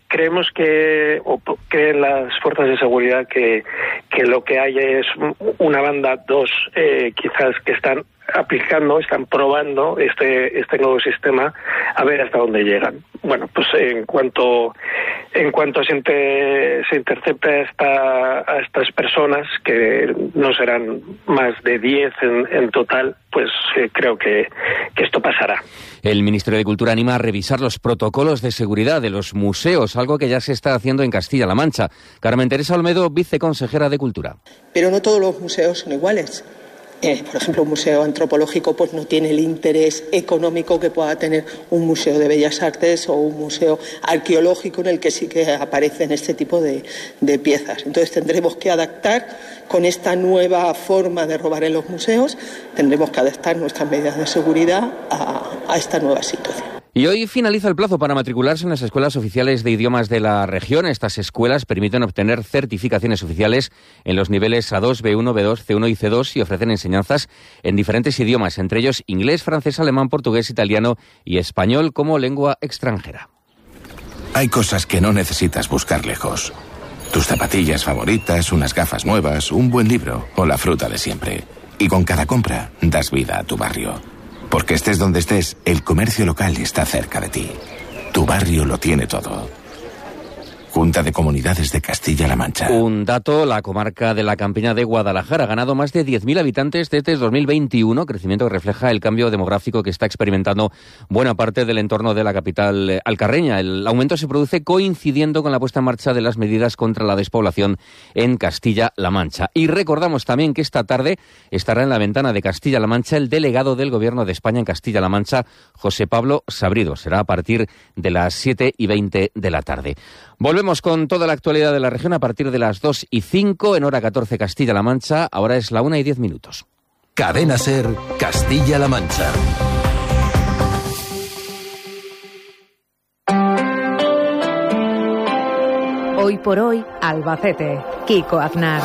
creemos que, o creen las fuerzas de seguridad que lo que hay es una banda, dos, quizás que están probando este nuevo sistema, a ver hasta dónde llegan. Bueno, pues en cuanto se intercepte a estas personas, que no serán más de 10 en total, pues creo que esto pasará. El Ministerio de Cultura anima a revisar los protocolos de seguridad de los museos, algo que ya se está haciendo en Castilla-La Mancha. Carmen Teresa Olmedo, viceconsejera de Cultura. Pero no todos los museos son iguales. Por ejemplo, un museo antropológico pues no tiene el interés económico que pueda tener un museo de bellas artes o un museo arqueológico en el que sí que aparecen este tipo de piezas. Entonces tendremos que adaptar con esta nueva forma de robar en los museos, tendremos que adaptar nuestras medidas de seguridad a esta nueva situación. Y hoy finaliza el plazo para matricularse en las escuelas oficiales de idiomas de la región. Estas escuelas permiten obtener certificaciones oficiales en los niveles A2, B1, B2, C1 y C2 y ofrecen enseñanzas en diferentes idiomas, entre ellos inglés, francés, alemán, portugués, italiano y español como lengua extranjera. Hay cosas que no necesitas buscar lejos. Tus zapatillas favoritas, unas gafas nuevas, un buen libro o la fruta de siempre. Y con cada compra das vida a tu barrio. Porque estés donde estés, el comercio local está cerca de ti. Tu barrio lo tiene todo. Junta de Comunidades de Castilla-La Mancha. Un dato, la comarca de la Campiña de Guadalajara ha ganado más de 10.000 habitantes desde 2021, crecimiento que refleja el cambio demográfico que está experimentando buena parte del entorno de la capital alcarreña. El aumento se produce coincidiendo con la puesta en marcha de las medidas contra la despoblación en Castilla-La Mancha. Y recordamos también que esta tarde estará en la ventana de Castilla-La Mancha el delegado del Gobierno de España en Castilla-La Mancha, José Pablo Sabrido. Será a partir de las 7:20 de la tarde. Volvemos con toda la actualidad de la región a partir de las 2:05 en hora 14 Castilla-La Mancha. Ahora es la 1:10. Cadena SER, Castilla-La Mancha. Hoy por hoy, Albacete. Kiko Aznar.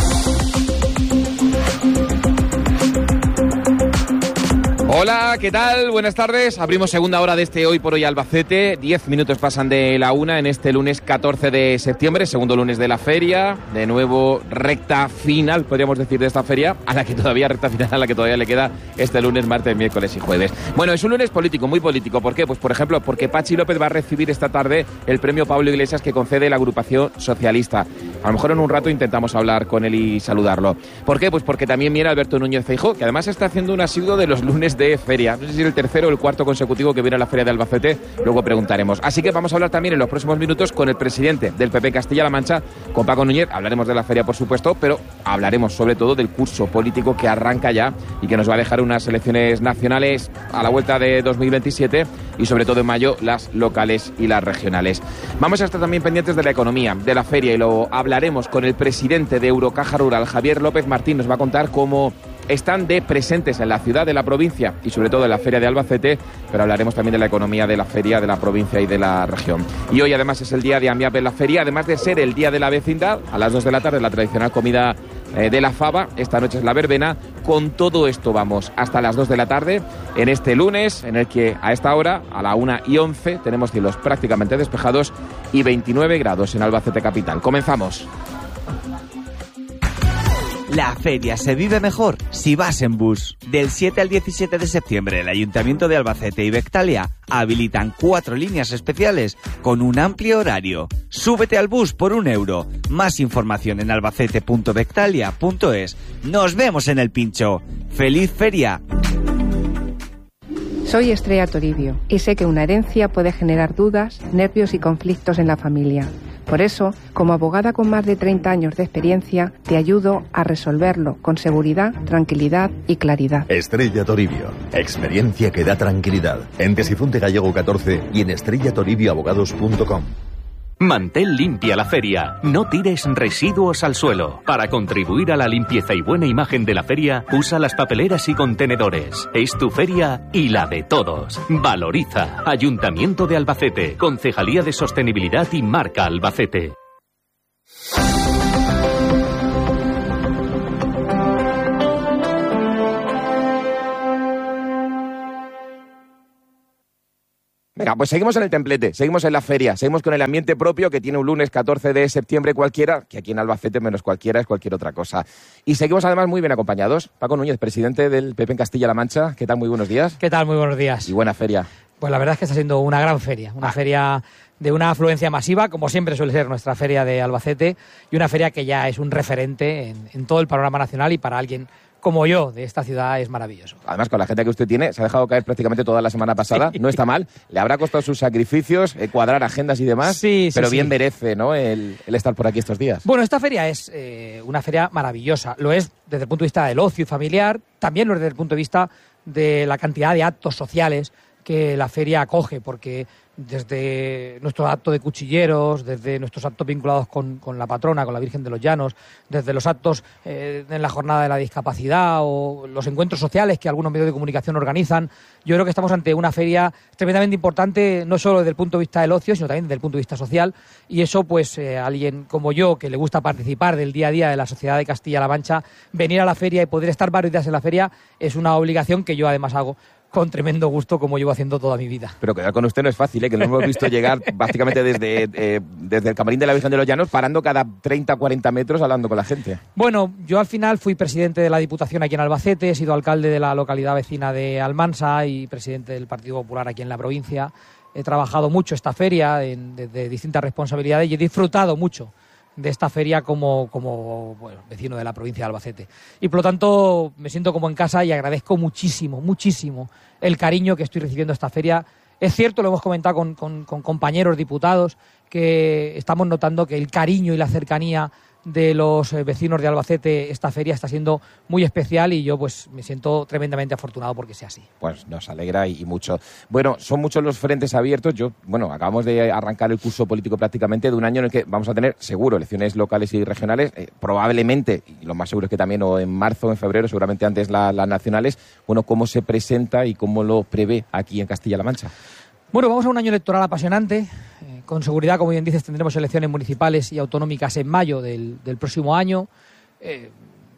Hola, ¿qué tal? Buenas tardes. Abrimos segunda hora de este Hoy por Hoy Albacete. 10 minutos pasan de la 1 en este lunes 14 de septiembre, segundo lunes de la feria. De nuevo, recta final, podríamos decir, de esta feria, a la que todavía le queda este lunes, martes, miércoles y jueves. Bueno, es un lunes político, muy político. ¿Por qué? Pues, por ejemplo, porque Pachi López va a recibir esta tarde el premio Pablo Iglesias que concede la agrupación socialista. A lo mejor en un rato intentamos hablar con él y saludarlo. ¿Por qué? Pues porque también viene Alberto Núñez Feijóo, que además está haciendo un asiduo de los lunes de feria. No sé si es el tercero o el cuarto consecutivo que viene a la feria de Albacete, luego preguntaremos. Así que vamos a hablar también en los próximos minutos con el presidente del PP Castilla-La Mancha, con Paco Núñez. Hablaremos de la feria, por supuesto, pero hablaremos sobre todo del curso político que arranca ya y que nos va a dejar unas elecciones nacionales a la vuelta de 2027 y sobre todo en mayo las locales y las regionales. Vamos a estar también pendientes de la economía, de la feria, y lo hablaremos con el presidente de Eurocaja Rural, Javier López Martín. Nos va a contar cómo están de presentes en la ciudad, de la provincia y sobre todo en la feria de Albacete, pero hablaremos también de la economía de la feria, de la provincia y de la región. Y hoy además es el día de AMIAP en la feria, además de ser el día de la vecindad, a las 2 de la tarde la tradicional comida de la fava, esta noche es la verbena. Con todo esto vamos hasta las 2 de la tarde en este lunes, en el que a esta hora, a la 1:11, tenemos cielos prácticamente despejados y 29 grados en Albacete capital. Comenzamos. La feria se vive mejor si vas en bus. Del 7 al 17 de septiembre, el Ayuntamiento de Albacete y Bectalia habilitan 4 líneas especiales con un amplio horario. Súbete al bus por €1. Más información en albacete.bectalia.es. Nos vemos en el pincho. ¡Feliz feria! Soy Estrella Toribio y sé que una herencia puede generar dudas, nervios y conflictos en la familia. Por eso, como abogada con más de 30 años de experiencia, te ayudo a resolverlo con seguridad, tranquilidad y claridad. Estrella Toribio. Experiencia que da tranquilidad. En Tesifunte Gallego 14 y en estrellatoribioabogados.com. Mantén limpia la feria. No tires residuos al suelo. Para contribuir a la limpieza y buena imagen de la feria, usa las papeleras y contenedores. Es tu feria y la de todos. Valoriza. Ayuntamiento de Albacete. Concejalía de Sostenibilidad y Marca Albacete. Venga, pues seguimos en el templete, seguimos en la feria, seguimos con el ambiente propio que tiene un lunes 14 de septiembre cualquiera, que aquí en Albacete menos cualquiera es cualquier otra cosa. Y seguimos además muy bien acompañados. Paco Núñez, presidente del PP en Castilla-La Mancha. ¿Qué tal? Muy buenos días. ¿Qué tal? Muy buenos días. Y buena feria. Pues la verdad es que está siendo una gran feria, una feria de una afluencia masiva, como siempre suele ser nuestra feria de Albacete, y una feria que ya es un referente en todo el panorama nacional y para alguien como yo de esta ciudad es maravilloso. Además, con la gente que usted tiene, se ha dejado caer prácticamente toda la semana pasada, sí. No está mal, le habrá costado sus sacrificios, cuadrar agendas y demás, sí, pero bien merece, ¿no?, el estar por aquí estos días. Bueno, esta feria es una feria maravillosa, lo es desde el punto de vista del ocio familiar, también lo es desde el punto de vista de la cantidad de actos sociales que la feria acoge, porque desde nuestro acto de cuchilleros, desde nuestros actos vinculados con la patrona, con la Virgen de los Llanos, desde los actos en la jornada de la discapacidad o los encuentros sociales que algunos medios de comunicación organizan, yo creo que estamos ante una feria tremendamente importante, no solo desde el punto de vista del ocio, sino también desde el punto de vista social, y eso pues alguien como yo, que le gusta participar del día a día de la sociedad de Castilla-La Mancha, venir a la feria y poder estar varios días en la feria es una obligación que yo además hago con tremendo gusto, como llevo haciendo toda mi vida. Pero quedar con usted no es fácil, que lo hemos visto llegar básicamente desde el camarín de la Virgen de los Llanos, parando cada 30 o 40 metros hablando con la gente. Bueno, yo al final fui presidente de la Diputación aquí en Albacete, he sido alcalde de la localidad vecina de Almansa y presidente del Partido Popular aquí en la provincia. He trabajado mucho esta feria de distintas responsabilidades y he disfrutado mucho de esta feria como bueno, vecino de la provincia de Albacete. Y por lo tanto me siento como en casa y agradezco muchísimo el cariño que estoy recibiendo esta feria. Es cierto, lo hemos comentado con compañeros diputados, que estamos notando que el cariño y la cercanía de los vecinos de Albacete, esta feria está siendo muy especial y yo pues me siento tremendamente afortunado porque sea así. Pues nos alegra y mucho. Bueno, son muchos los frentes abiertos. Acabamos de arrancar el curso político prácticamente de un año en el que vamos a tener seguro elecciones locales y regionales, probablemente, y lo más seguro es que también o en marzo o en febrero, seguramente antes las nacionales. Bueno, ¿cómo se presenta y cómo lo prevé aquí en Castilla-La Mancha? Bueno, vamos a un año electoral apasionante. Con seguridad, como bien dices, tendremos elecciones municipales y autonómicas en mayo del próximo año. En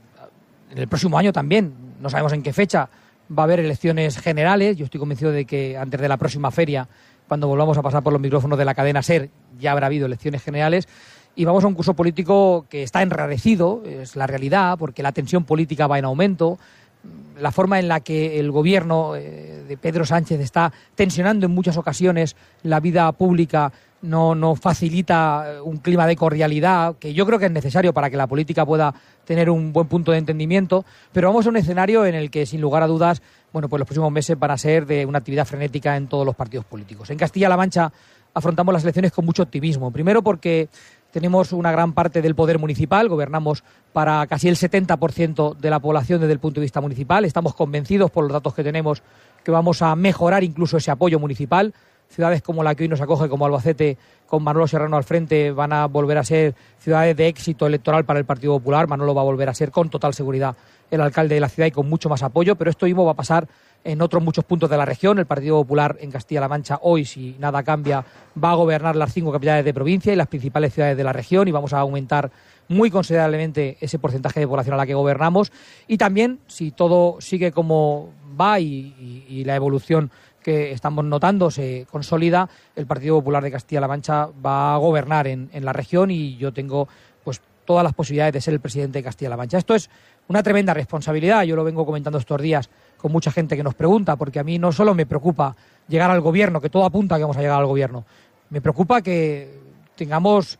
el próximo año también, no sabemos en qué fecha, va a haber elecciones generales. Yo estoy convencido de que antes de la próxima feria, cuando volvamos a pasar por los micrófonos de la cadena SER, ya habrá habido elecciones generales. Y vamos a un curso político que está enrarecido, es la realidad, porque la tensión política va en aumento. La forma en la que el gobierno de Pedro Sánchez está tensionando en muchas ocasiones la vida pública no facilita un clima de cordialidad que yo creo que es necesario para que la política pueda tener un buen punto de entendimiento, pero vamos a un escenario en el que sin lugar a dudas, bueno, pues los próximos meses van a ser de una actividad frenética en todos los partidos políticos. En Castilla-La Mancha afrontamos las elecciones con mucho optimismo, primero porque tenemos una gran parte del poder municipal, gobernamos para casi el 70% de la población desde el punto de vista municipal. Estamos convencidos por los datos que tenemos que vamos a mejorar incluso ese apoyo municipal. Ciudades como la que hoy nos acoge, como Albacete, con Manolo Serrano al frente, van a volver a ser ciudades de éxito electoral para el Partido Popular. Manolo va a volver a ser con total seguridad el alcalde de la ciudad y con mucho más apoyo, pero esto mismo va a pasar en otros muchos puntos de la región. El Partido Popular en Castilla-La Mancha hoy, si nada cambia, va a gobernar las 5 capitales de provincia y las principales ciudades de la región y vamos a aumentar muy considerablemente ese porcentaje de población a la que gobernamos. Y también, si todo sigue como va y la evolución que estamos notando se consolida, el Partido Popular de Castilla-La Mancha va a gobernar en la región y yo tengo pues todas las posibilidades de ser el presidente de Castilla-La Mancha. Esto es una tremenda responsabilidad, yo lo vengo comentando estos días con mucha gente que nos pregunta, porque a mí no solo me preocupa llegar al gobierno, que todo apunta a que vamos a llegar al gobierno, me preocupa que tengamos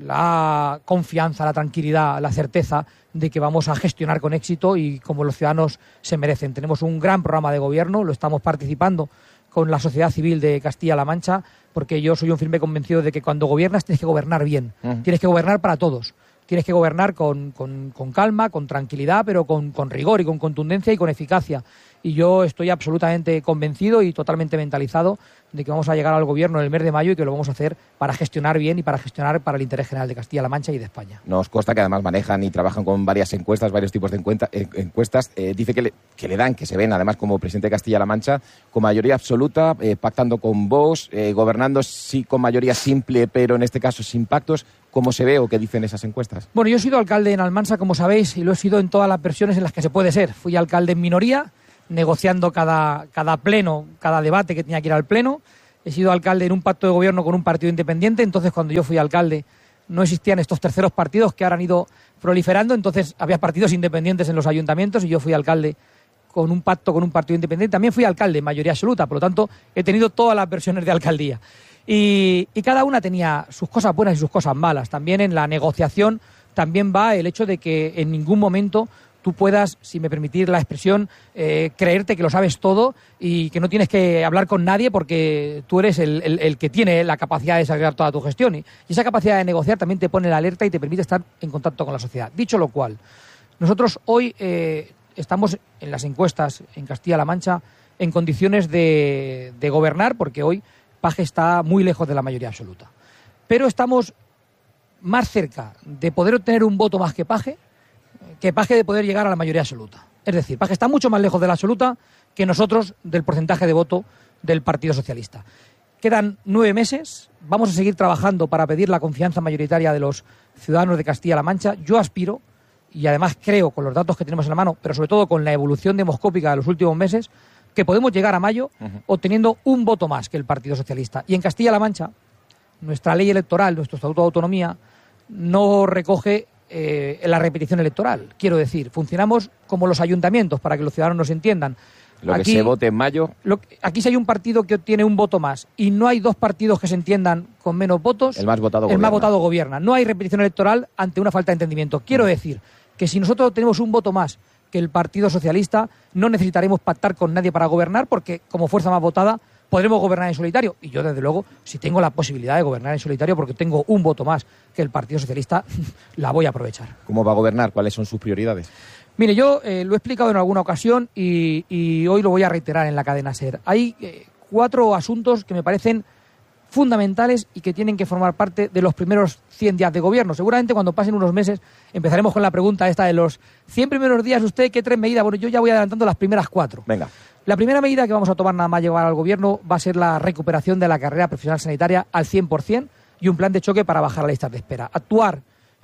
la confianza, la tranquilidad, la certeza de que vamos a gestionar con éxito y como los ciudadanos se merecen. Tenemos un gran programa de gobierno, lo estamos participando con la sociedad civil de Castilla-La Mancha, porque yo soy un firme convencido de que cuando gobiernas tienes que gobernar bien, tienes que gobernar para todos, tienes que gobernar con calma, con tranquilidad, pero con rigor y con contundencia y con eficacia. Y yo estoy absolutamente convencido y totalmente mentalizado de que vamos a llegar al gobierno en el mes de mayo y que lo vamos a hacer para gestionar bien y para gestionar para el interés general de Castilla-La Mancha y de España. Nos consta que además manejan y trabajan con varias encuestas, varios tipos de encuestas. Dice que se ven además como presidente de Castilla-La Mancha con mayoría absoluta, pactando con Vox, gobernando sí con mayoría simple, pero en este caso sin pactos. ¿Cómo se ve o qué dicen esas encuestas? Bueno, yo he sido alcalde en Almansa, como sabéis, y lo he sido en todas las versiones en las que se puede ser. Fui alcalde en minoría, negociando cada pleno, cada debate que tenía que ir al pleno, he sido alcalde en un pacto de gobierno con un partido independiente, entonces cuando yo fui alcalde no existían estos terceros partidos que ahora han ido proliferando, entonces había partidos independientes en los ayuntamientos y yo fui alcalde con un pacto con un partido independiente. También fui alcalde en mayoría absoluta, por lo tanto he tenido todas las versiones de alcaldía. Y cada una tenía sus cosas buenas y sus cosas malas. También en la negociación también va el hecho de que en ningún momento tú puedas, si me permitís la expresión, creerte que lo sabes todo y que no tienes que hablar con nadie porque tú eres el que tiene la capacidad de desarrollar toda tu gestión. Y esa capacidad de negociar también te pone la alerta y te permite estar en contacto con la sociedad. Dicho lo cual, nosotros hoy estamos en las encuestas en Castilla-La Mancha en condiciones de gobernar, porque hoy Paje está muy lejos de la mayoría absoluta. Pero estamos más cerca de poder obtener un voto más que Paje de poder llegar a la mayoría absoluta. Es decir, Paje está mucho más lejos de la absoluta que nosotros del porcentaje de voto del Partido Socialista. Quedan 9 meses, vamos a seguir trabajando para pedir la confianza mayoritaria de los ciudadanos de Castilla-La Mancha. Yo aspiro, y además creo con los datos que tenemos en la mano, pero sobre todo con la evolución demoscópica de los últimos meses, que podemos llegar a mayo obteniendo un voto más que el Partido Socialista. Y en Castilla-La Mancha, nuestra ley electoral, nuestro Estatuto de Autonomía, no recoge la repetición electoral. Quiero decir, funcionamos como los ayuntamientos, para que los ciudadanos nos entiendan. Lo que se vote en mayo. Aquí si hay un partido que obtiene un voto más y no hay dos partidos que se entiendan con menos votos, el más votado gobierna. No hay repetición electoral ante una falta de entendimiento. Quiero decir que si nosotros tenemos un voto más que el Partido Socialista, no necesitaremos pactar con nadie para gobernar, porque como fuerza más votada podremos gobernar en solitario. Y yo, desde luego, si tengo la posibilidad de gobernar en solitario porque tengo un voto más que el Partido Socialista, la voy a aprovechar. ¿Cómo va a gobernar? ¿Cuáles son sus prioridades? Mire, yo lo he explicado en alguna ocasión y hoy lo voy a reiterar en la cadena SER. Hay 4 asuntos que me parecen fundamentales y que tienen que formar parte de los primeros 100 días de gobierno. Seguramente cuando pasen unos meses empezaremos con la pregunta esta de los 100 primeros días. ¿Usted qué 3 medidas? Bueno, yo ya voy adelantando las primeras 4. Venga. La primera medida que vamos a tomar nada más llegar al gobierno va a ser la recuperación de la carrera profesional sanitaria al 100% y un plan de choque para bajar las listas de espera. Actuar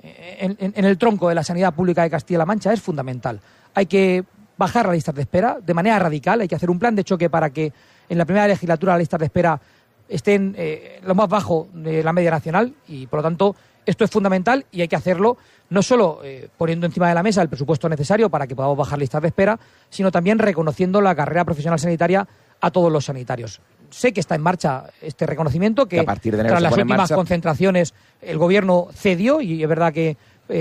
en el tronco de la sanidad pública de Castilla-La Mancha es fundamental. Hay que bajar las listas de espera de manera radical, hay que hacer un plan de choque para que en la primera legislatura las listas de espera estén lo más bajo de la media nacional y, por lo tanto, esto es fundamental y hay que hacerlo no solo poniendo encima de la mesa el presupuesto necesario para que podamos bajar listas de espera, sino también reconociendo la carrera profesional sanitaria a todos los sanitarios. Sé que está en marcha este reconocimiento, que a partir de enero tras las últimas concentraciones el Gobierno cedió y es verdad que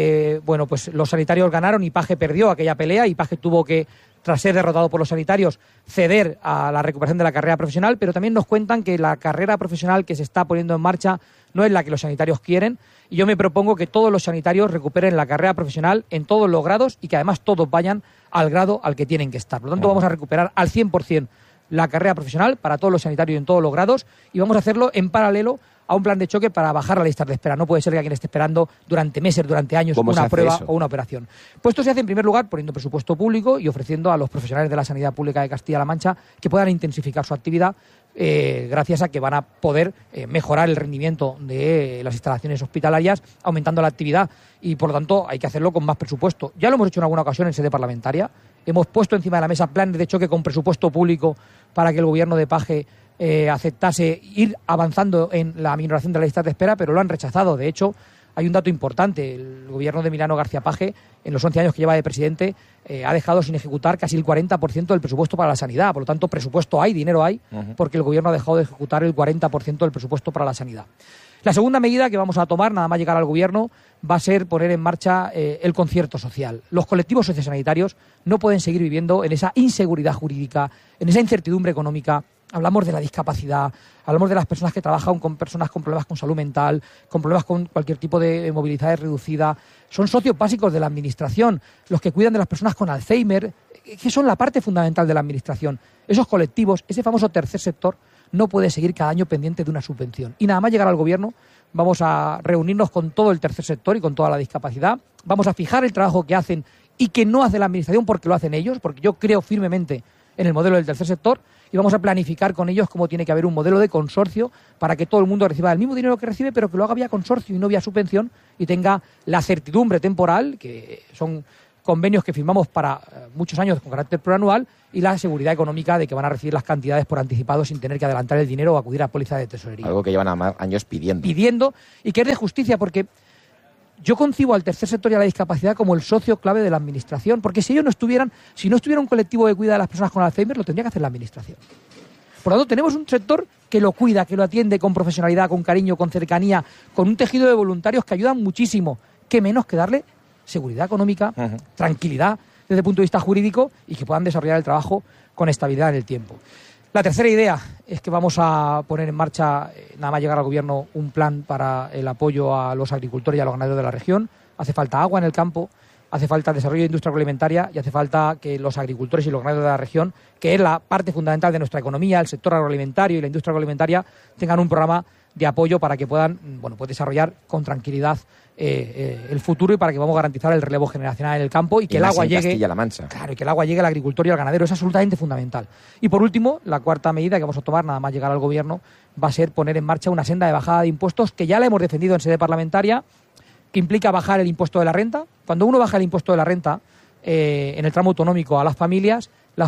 pues los sanitarios ganaron y Paje perdió aquella pelea y Paje tuvo que, tras ser derrotado por los sanitarios, ceder a la recuperación de la carrera profesional, pero también nos cuentan que la carrera profesional que se está poniendo en marcha no es la que los sanitarios quieren y yo me propongo que todos los sanitarios recuperen la carrera profesional en todos los grados y que además todos vayan al grado al que tienen que estar. Por lo tanto, vamos a recuperar al 100% la carrera profesional para todos los sanitarios en todos los grados y vamos a hacerlo en paralelo a un plan de choque para bajar la lista de espera. No puede ser que alguien esté esperando durante meses, durante años, una prueba o una operación. Pues esto se hace en primer lugar poniendo presupuesto público y ofreciendo a los profesionales de la sanidad pública de Castilla-La Mancha que puedan intensificar su actividad gracias a que van a poder mejorar el rendimiento de las instalaciones hospitalarias, aumentando la actividad y, por lo tanto, hay que hacerlo con más presupuesto. Ya lo hemos hecho en alguna ocasión en sede parlamentaria. Hemos puesto encima de la mesa planes de choque con presupuesto público para que el gobierno de Paje aceptase ir avanzando en la minoración de las listas de espera, pero lo han rechazado. De hecho, hay un dato importante. El gobierno de Emiliano García Paje, en los 11 años que lleva de presidente, ha dejado sin ejecutar casi el 40% del presupuesto para la sanidad. Por lo tanto, presupuesto hay, dinero hay, porque el gobierno ha dejado de ejecutar el 40% del presupuesto para la sanidad. La segunda medida que vamos a tomar, nada más llegar al gobierno, va a ser poner en marcha el concierto social. Los colectivos sociosanitarios no pueden seguir viviendo en esa inseguridad jurídica, en esa incertidumbre económica. Hablamos de la discapacidad, hablamos de las personas que trabajan con personas con problemas con salud mental, con problemas con cualquier tipo de movilidad reducida. Son socios básicos de la Administración, los que cuidan de las personas con Alzheimer, que son la parte fundamental de la Administración. Esos colectivos, ese famoso tercer sector, no puede seguir cada año pendiente de una subvención. Y nada más llegar al gobierno, vamos a reunirnos con todo el tercer sector y con toda la discapacidad. Vamos a fijar el trabajo que hacen y que no hace la Administración porque lo hacen ellos, porque yo creo firmemente en el modelo del tercer sector, y vamos a planificar con ellos cómo tiene que haber un modelo de consorcio para que todo el mundo reciba el mismo dinero que recibe, pero que lo haga vía consorcio y no vía subvención y tenga la certidumbre temporal, que son convenios que firmamos para muchos años con carácter plurianual y la seguridad económica de que van a recibir las cantidades por anticipado sin tener que adelantar el dinero o acudir a póliza de tesorería. Algo que llevan años pidiendo. Y que es de justicia, porque yo concibo al tercer sector y a la discapacidad como el socio clave de la administración, porque si ellos no estuviera un colectivo que cuida a las personas con Alzheimer, lo tendría que hacer la administración. Por lo tanto, tenemos un sector que lo cuida, que lo atiende con profesionalidad, con cariño, con cercanía, con un tejido de voluntarios que ayudan muchísimo. ¿Qué menos que darle seguridad económica, tranquilidad desde el punto de vista jurídico y que puedan desarrollar el trabajo con estabilidad en el tiempo? La tercera idea es que vamos a poner en marcha, nada más llegar al Gobierno, un plan para el apoyo a los agricultores y a los ganaderos de la región. Hace falta agua en el campo, hace falta desarrollo de industria agroalimentaria y hace falta que los agricultores y los ganaderos de la región, que es la parte fundamental de nuestra economía, el sector agroalimentario y la industria agroalimentaria, tengan un programa de apoyo para que puedan pues desarrollar con tranquilidad el futuro y para que vamos a garantizar el relevo generacional en el campo y que el agua llegue. Castilla-La Mancha. Claro, y que el agua llegue al agricultor y al ganadero. Es absolutamente fundamental. Y por último, la cuarta medida que vamos a tomar, nada más llegar al Gobierno, va a ser poner en marcha una senda de bajada de impuestos que ya la hemos defendido en sede parlamentaria, que implica bajar el impuesto de la renta. Cuando uno baja el impuesto de la renta en el tramo autonómico a las familias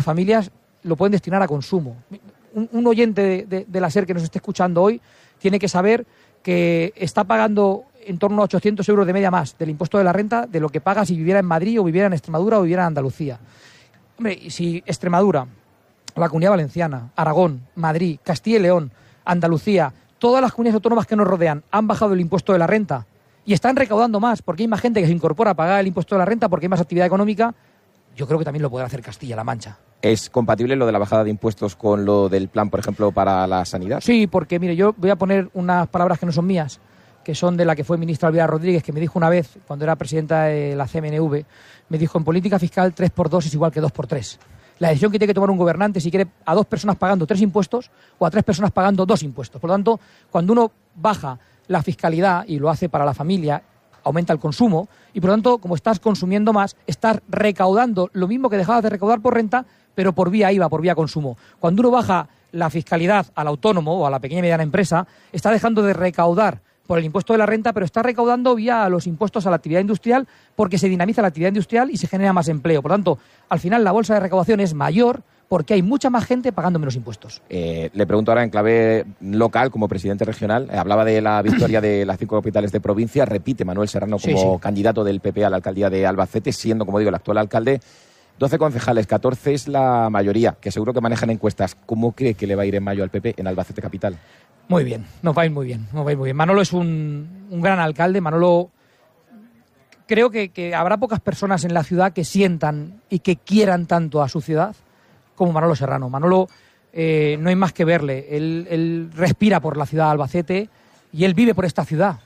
lo pueden destinar a consumo. Un oyente de la SER que nos esté escuchando hoy tiene que saber que está pagando en torno a 800 euros de media más del impuesto de la renta de lo que paga si viviera en Madrid o viviera en Extremadura o viviera en Andalucía. Hombre, y si Extremadura, la Comunidad Valenciana, Aragón, Madrid, Castilla y León, Andalucía, todas las comunidades autónomas que nos rodean han bajado el impuesto de la renta y están recaudando más porque hay más gente que se incorpora a pagar el impuesto de la renta porque hay más actividad económica, yo creo que también lo podrá hacer Castilla-La Mancha. ¿Es compatible lo de la bajada de impuestos con lo del plan, por ejemplo, para la sanidad? Sí, porque mire, yo voy a poner unas palabras que no son mías, que son de la que fue ministra Elvira Rodríguez, que me dijo una vez, cuando era presidenta de la CMNV, me dijo, en política fiscal 3x2 es igual que 2x3. La decisión que tiene que tomar un gobernante si quiere a 2 personas pagando 3 impuestos o a 3 personas pagando 2 impuestos. Por lo tanto, cuando uno baja la fiscalidad y lo hace para la familia, aumenta el consumo y, por lo tanto, como estás consumiendo más, estás recaudando lo mismo que dejabas de recaudar por renta, pero por vía IVA, por vía consumo. Cuando uno baja la fiscalidad al autónomo o a la pequeña y mediana empresa, está dejando de recaudar por el impuesto de la renta, pero está recaudando vía los impuestos a la actividad industrial porque se dinamiza la actividad industrial y se genera más empleo. Por lo tanto, al final la bolsa de recaudación es mayor porque hay mucha más gente pagando menos impuestos. Le pregunto ahora en clave local, como presidente regional, hablaba de la victoria de las 5 capitales de provincia, repite Manuel Serrano como candidato del PP a la alcaldía de Albacete, siendo, como digo, el actual alcalde. 12 concejales, 14 es la mayoría, que seguro que manejan encuestas. ¿Cómo cree que le va a ir en mayo al PP en Albacete capital? Muy bien, nos va a ir muy bien, Manolo es un gran alcalde. Manolo, creo que habrá pocas personas en la ciudad que sientan y que quieran tanto a su ciudad como Manolo Serrano. Manolo, no hay más que verle, él respira por la ciudad de Albacete y él vive por esta ciudad,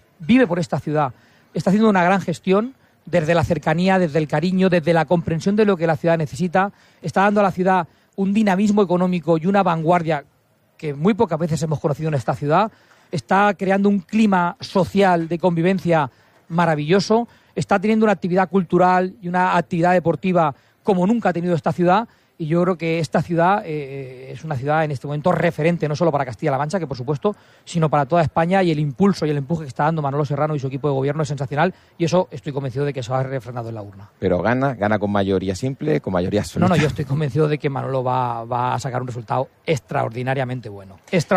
Está haciendo una gran gestión desde la cercanía, desde el cariño, desde la comprensión de lo que la ciudad necesita. Está dando a la ciudad un dinamismo económico y una vanguardia que muy pocas veces hemos conocido en esta ciudad. Está creando un clima social de convivencia maravilloso. Está teniendo una actividad cultural y una actividad deportiva como nunca ha tenido esta ciudad. Y yo creo que esta ciudad es una ciudad en este momento referente, no solo para Castilla-La Mancha, que por supuesto, sino para toda España, y el impulso y el empuje que está dando Manolo Serrano y su equipo de gobierno es sensacional, y eso estoy convencido de que se va a ver refrendado en la urna. Pero gana con mayoría simple, con mayoría absoluta. No, yo estoy convencido de que Manolo va a sacar un resultado extraordinariamente bueno.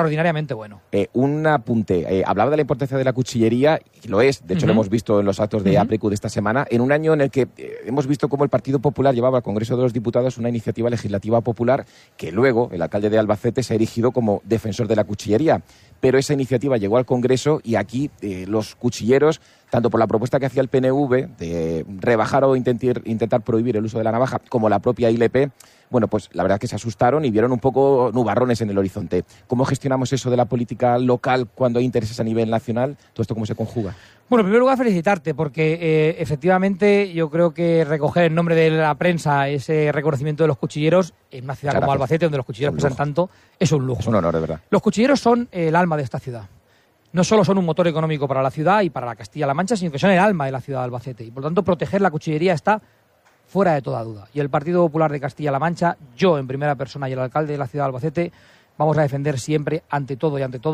Un apunte, hablaba de la importancia de la cuchillería, y lo es, de hecho lo hemos visto en los actos de APRECU de esta semana, en un año en el que hemos visto cómo el Partido Popular llevaba al Congreso de los Diputados una iniciativa legislativa popular que luego el alcalde de Albacete se ha erigido como defensor de la cuchillería. Pero esa iniciativa llegó al Congreso y aquí los cuchilleros, tanto por la propuesta que hacía el PNV de rebajar o intentar prohibir el uso de la navaja, como la propia ILP, bueno, pues la verdad es que se asustaron y vieron un poco nubarrones en el horizonte. ¿Cómo gestionamos eso de la política local cuando hay intereses a nivel nacional? ¿Todo esto cómo se conjuga? Bueno, en primer lugar, felicitarte, porque efectivamente yo creo que recoger en nombre de la prensa ese reconocimiento de los cuchilleros en una ciudad como Albacete, donde los cuchilleros pesan tanto, es un lujo. Es un honor, de verdad. Los cuchilleros son el alma de esta ciudad. No solo son un motor económico para la ciudad y para la Castilla-La Mancha, sino que son el alma de la ciudad de Albacete. Y por lo tanto, proteger la cuchillería está fuera de toda duda. Y el Partido Popular de Castilla-La Mancha, yo en primera persona y el alcalde de la ciudad de Albacete, vamos a defender siempre, ante todo y ante todos,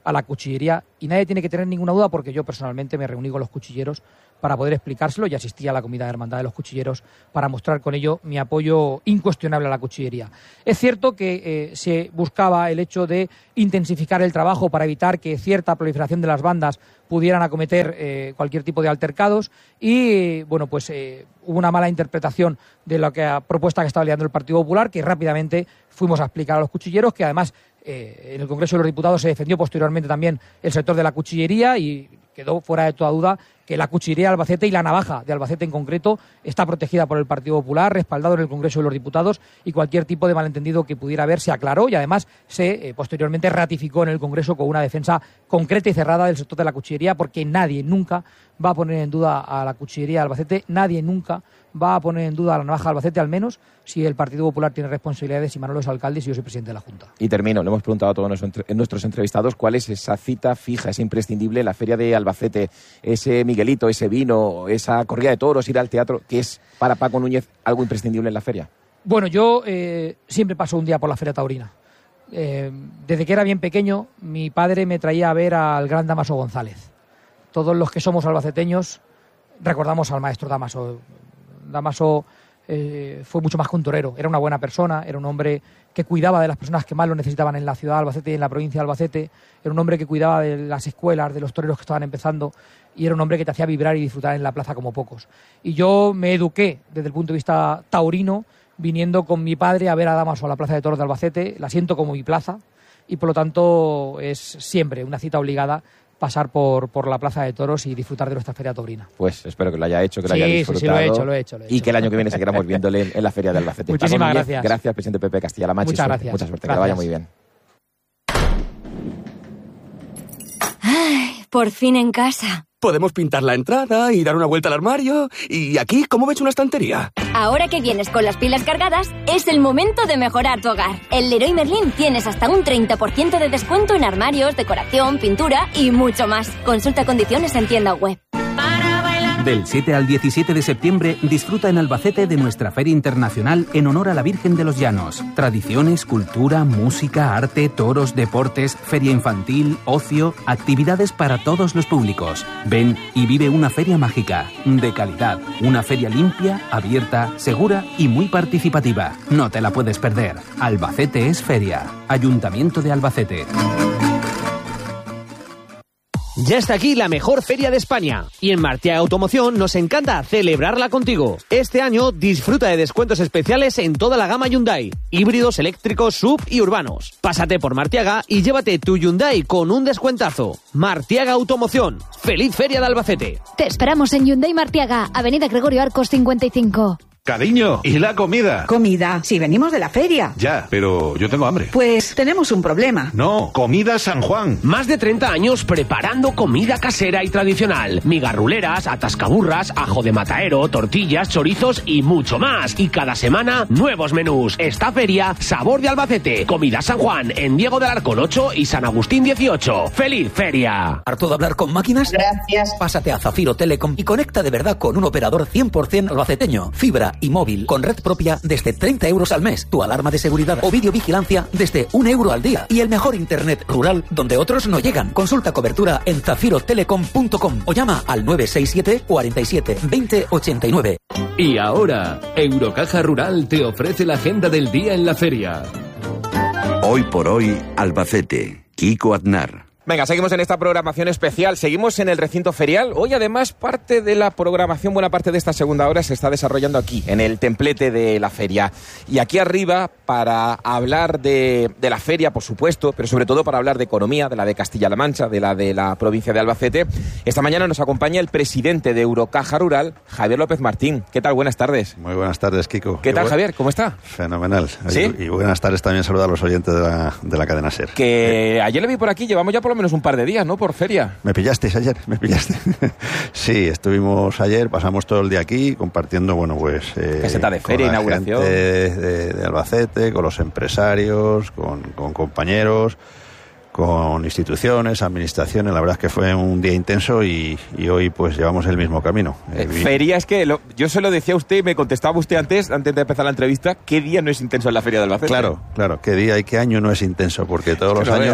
a la cuchillería. Y nadie tiene que tener ninguna duda, porque yo personalmente me reuní con los cuchilleros para poder explicárselo y asistí a la comida de hermandad de los cuchilleros para mostrar con ello mi apoyo incuestionable a la cuchillería. Es cierto que se buscaba el hecho de intensificar el trabajo para evitar que cierta proliferación de las bandas pudieran acometer cualquier tipo de altercados y, bueno, pues hubo una mala interpretación de la propuesta que estaba liderando el Partido Popular, que rápidamente fuimos a explicar a los cuchilleros, que además en el Congreso de los Diputados se defendió posteriormente también el sector de la cuchillería y quedó fuera de toda duda que la cuchillería de Albacete y la navaja de Albacete en concreto está protegida por el Partido Popular, respaldado en el Congreso de los Diputados, y cualquier tipo de malentendido que pudiera haber se aclaró y además se posteriormente ratificó en el Congreso con una defensa concreta y cerrada del sector de la cuchillería, porque nadie nunca va a poner en duda a la cuchillería de Albacete, nadie nunca va a poner en duda a la navaja de Albacete, al menos si el Partido Popular tiene responsabilidades y Manolo es alcalde y yo soy presidente de la Junta. Y termino, le hemos preguntado a todos nuestros entrevistados cuál es esa cita fija, es imprescindible en la Feria de Albacete, ese Miguelito, ese vino, esa corrida de toros, ir al teatro, que es para Paco Núñez algo imprescindible en la feria. Bueno, yo siempre paso un día por la Feria Taurina. Desde que era bien pequeño, mi padre me traía a ver al gran Damaso González. Todos los que somos albaceteños recordamos al maestro Damaso. Damaso fue mucho más que un torero, era una buena persona, era un hombre que cuidaba de las personas que más lo necesitaban en la ciudad de Albacete y en la provincia de Albacete, era un hombre que cuidaba de las escuelas, de los toreros que estaban empezando, y era un hombre que te hacía vibrar y disfrutar en la plaza como pocos. Y yo me eduqué desde el punto de vista taurino, viniendo con mi padre a ver a Damaso a la Plaza de Toros de Albacete, la siento como mi plaza, y por lo tanto es siempre una cita obligada pasar por la Plaza de Toros y disfrutar de nuestra Feria Taurina. Pues espero que lo haya hecho, que lo haya disfrutado. Sí, lo he hecho. Y que el año que viene seguiremos viéndole en la Feria de Albacete. Muchísimas gracias. Gracias, presidente Pepe Castilla-La Mancha. Muchas gracias. Mucha suerte, que vaya muy bien. Ay, por fin en casa. Podemos pintar la entrada y dar una vuelta al armario. Y aquí, ¿cómo ves una estantería? Ahora que vienes con las pilas cargadas, es el momento de mejorar tu hogar. En Leroy Merlin tienes hasta un 30% de descuento en armarios, decoración, pintura y mucho más. Consulta condiciones en tienda web. Del 7 al 17 de septiembre disfruta en Albacete de nuestra Feria Internacional en honor a la Virgen de los Llanos. Tradiciones, cultura, música, arte, toros, deportes, feria infantil, ocio, actividades para todos los públicos. Ven y vive una feria mágica, de calidad. Una feria limpia, abierta, segura y muy participativa. No te la puedes perder. Albacete es feria. Ayuntamiento de Albacete. Ya está aquí la mejor feria de España y en Martiaga Automoción nos encanta celebrarla contigo. Este año disfruta de descuentos especiales en toda la gama Hyundai, híbridos, eléctricos, SUV y urbanos. Pásate por Martiaga y llévate tu Hyundai con un descuentazo. Martiaga Automoción. ¡Feliz Feria de Albacete! Te esperamos en Hyundai Martiaga, Avenida Gregorio Arcos 55. Cariño, ¿y la comida? Comida, si venimos de la feria. Ya, pero yo tengo hambre. Pues tenemos un problema. No, Comida San Juan. Más de 30 años preparando comida casera y tradicional. Migarruleras, atascaburras, ajo de mataero, tortillas, chorizos y mucho más. Y cada semana, nuevos menús. Esta feria, Sabor de Albacete. Comida San Juan, en Diego del Arcón 8 y San Agustín 18. ¡Feliz feria! ¿Harto de hablar con máquinas? Gracias. Pásate a Zafiro Telecom y conecta de verdad con un operador 100% albaceteño. Fibra y móvil con red propia desde 30 euros al mes, tu alarma de seguridad o videovigilancia desde 1 euro al día y el mejor internet rural donde otros no llegan. Consulta cobertura en zafirotelecom.com o llama al 967 47 20 89. Y ahora, Eurocaja Rural te ofrece la agenda del día en la feria. Hoy por hoy, Albacete. Kiko Aznar. Venga, seguimos en esta programación especial, seguimos en el recinto ferial. Hoy además parte de la programación, buena parte de esta segunda hora se está desarrollando aquí, en el templete de la feria. Y aquí arriba, para hablar de la feria, por supuesto, pero sobre todo para hablar de economía, de la de Castilla-La Mancha, de la provincia de Albacete, esta mañana nos acompaña el presidente de Eurocaja Rural, Javier López Martín. ¿Qué tal? Buenas tardes. Muy buenas tardes, Kiko. ¿Qué tal, Javier? ¿Cómo está? Fenomenal. ¿Sí? Y buenas tardes también, saludar a los oyentes de la cadena SER. Que ayer le vi por aquí, llevamos ya por lo menos un par de días, ¿no? Por feria. ¿Me pillasteis ayer? ¿Me pillaste? Sí, estuvimos ayer, pasamos todo el día aquí compartiendo, bueno, pues... caseta de feria, inauguración. De Albacete, con los empresarios, con compañeros, con instituciones, administraciones. La verdad es que fue un día intenso y hoy pues llevamos el mismo camino. Feria es que, yo se lo decía a usted y me contestaba usted antes de empezar la entrevista, ¿qué día no es intenso en la feria de Albacete? Claro, qué día y qué año no es intenso, porque todos los años...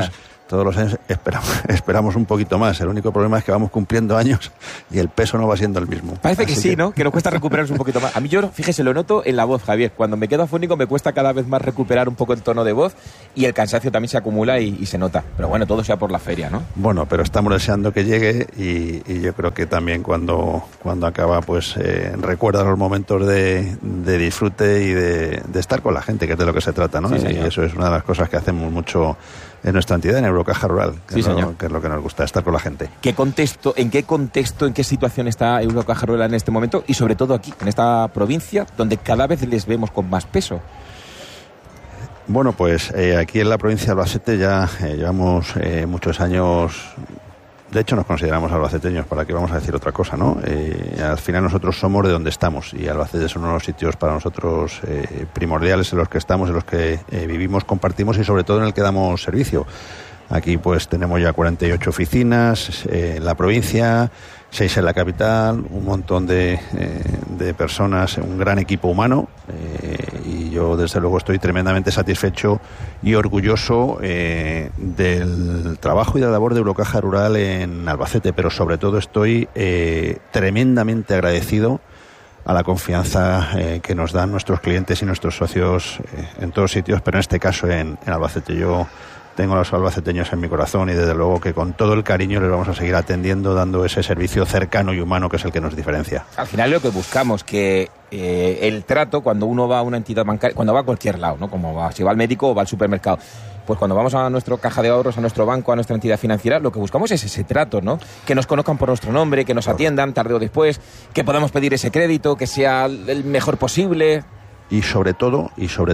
Todos los años esperamos un poquito más. El único problema es que vamos cumpliendo años y el peso no va siendo el mismo. Parece que sí, ¿no? Que nos cuesta recuperarnos un poquito más. A mí fíjese, lo noto en la voz, Javier. Cuando me quedo afónico me cuesta cada vez más recuperar un poco el tono de voz y el cansancio también se acumula y se nota. Pero bueno, todo sea por la feria, ¿no? Bueno, pero estamos deseando que llegue y yo creo que también cuando acaba, pues recuerda los momentos de disfrute y de estar con la gente, que es de lo que se trata, ¿no? Sí, y eso es una de las cosas que hacemos mucho en nuestra entidad, en Eurocaja Rural, que es lo que nos gusta, estar con la gente. ¿En qué contexto, en qué situación está Eurocaja Rural en este momento y sobre todo aquí, en esta provincia, donde cada vez les vemos con más peso? Bueno, pues aquí en la provincia de Albacete ya llevamos muchos años. De hecho, nos consideramos albaceteños, ¿para qué vamos a decir otra cosa, no? Al final nosotros somos de donde estamos y Albacete es uno de los sitios para nosotros primordiales en los que estamos, en los que vivimos, compartimos y sobre todo en el que damos servicio. Aquí pues tenemos ya 48 oficinas en la provincia, 6 en la capital, un montón de personas, un gran equipo humano y yo desde luego estoy tremendamente satisfecho y orgulloso del trabajo y de la labor de Eurocaja Rural en Albacete, pero sobre todo estoy tremendamente agradecido a la confianza que nos dan nuestros clientes y nuestros socios en todos sitios, pero en este caso en Albacete. Yo tengo a los albaceteños en mi corazón y desde luego que con todo el cariño les vamos a seguir atendiendo, dando ese servicio cercano y humano que es el que nos diferencia. Al final es lo que buscamos, que el trato cuando uno va a una entidad bancaria, cuando va a cualquier lado, ¿no? Como si va al médico o va al supermercado, pues cuando vamos a nuestro caja de ahorros, a nuestro banco, a nuestra entidad financiera, lo que buscamos es ese trato, ¿no? Que nos conozcan por nuestro nombre, que nos atiendan tarde o después, que podamos pedir ese crédito, que sea el mejor posible. Y sobre todo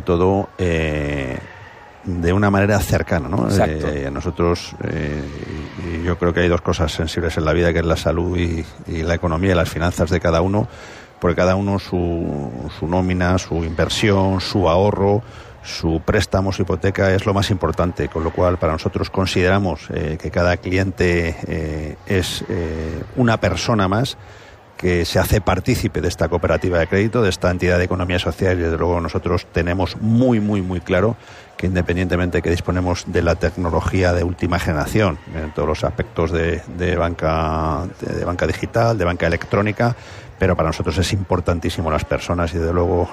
de una manera cercana, ¿no? Nosotros, yo creo que hay dos cosas sensibles en la vida, que es la salud y la economía y las finanzas de cada uno, porque cada uno su nómina, su inversión, su ahorro, su préstamo, su hipoteca es lo más importante, con lo cual para nosotros consideramos que cada cliente es una persona más que se hace partícipe de esta cooperativa de crédito, de esta entidad de economía social, y desde luego nosotros tenemos muy claro que independientemente que disponemos de la tecnología de última generación en todos los aspectos de banca digital, de banca electrónica, pero para nosotros es importantísimo las personas y desde luego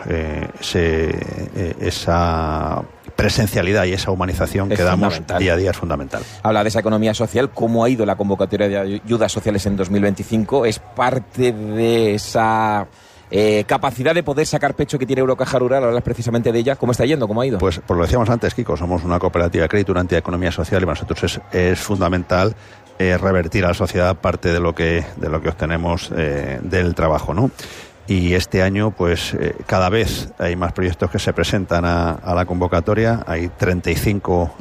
esa presencialidad y esa humanización que damos día a día es fundamental. Habla de esa economía social, ¿cómo ha ido la convocatoria de ayudas sociales en 2025? ¿Es parte de esa capacidad de poder sacar pecho que tiene Eurocaja Rural? Hablas precisamente de ella. ¿Cómo está yendo? ¿Cómo ha ido? Pues lo decíamos antes, Kiko, somos una cooperativa de crédito, una entidad de economía social y para nosotros es fundamental revertir a la sociedad parte de lo que obtenemos del trabajo, ¿no? Y este año, pues cada vez hay más proyectos que se presentan a la convocatoria. Hay 35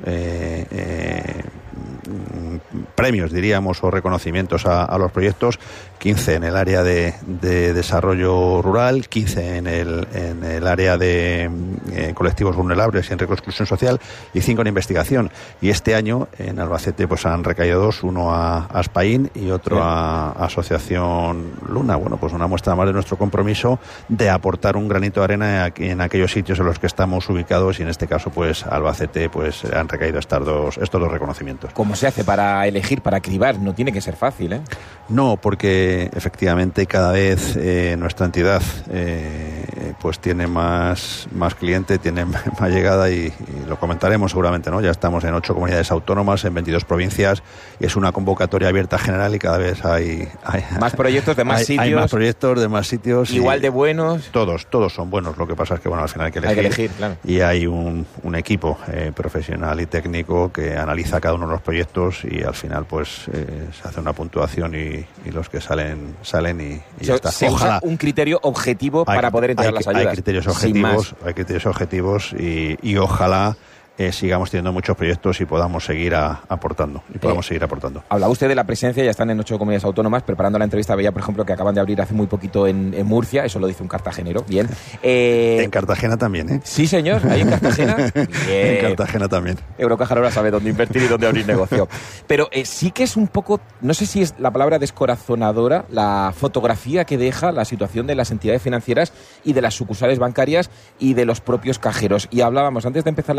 premios, diríamos, o reconocimientos a los proyectos, 15 en el área de desarrollo rural, 15 en el área de colectivos vulnerables y en riesgo de exclusión social y 5 en investigación. Y este año en Albacete pues han recaído 2, uno a Aspaín y otro a Asociación Luna. Bueno, pues una muestra más de nuestro compromiso de aportar un granito de arena en aquellos sitios en los que estamos ubicados y en este caso pues Albacete pues han recaído estos dos reconocimientos. ¿Cómo se hace para elegir, para cribar? No tiene que ser fácil, ¿eh? No, porque efectivamente cada vez nuestra entidad pues tiene más cliente, tiene más llegada y lo comentaremos seguramente, ¿no? Ya estamos en 8 comunidades autónomas, en 22 provincias y es una convocatoria abierta general y cada vez hay más proyectos de más sitios. Hay más proyectos de más sitios. Igual de buenos. Todos son buenos, lo que pasa es que bueno, al final hay que elegir claro. Y hay un equipo profesional y técnico que analiza cada uno de los proyectos y al final pues se hace una puntuación y los que salen y ya está. Se usa un criterio objetivo para poder entregar las ayudas. Hay criterios objetivos y ojalá sigamos teniendo muchos proyectos y podamos seguir aportando. Hablaba usted de la presencia, ya están en 8 comunidades autónomas. Preparando la entrevista veía, por ejemplo, que acaban de abrir hace muy poquito en Murcia. Eso lo dice un cartagenero. Bien. En Cartagena también, ¿eh? Sí, señor. Ahí en Cartagena. Bien. En Cartagena también. Eurocaja ahora sabe dónde invertir y dónde abrir negocio. Pero sí que es un poco, no sé si es la palabra descorazonadora, la fotografía que deja la situación de las entidades financieras y de las sucursales bancarias y de los propios cajeros. Y hablábamos antes de empezar la entrevista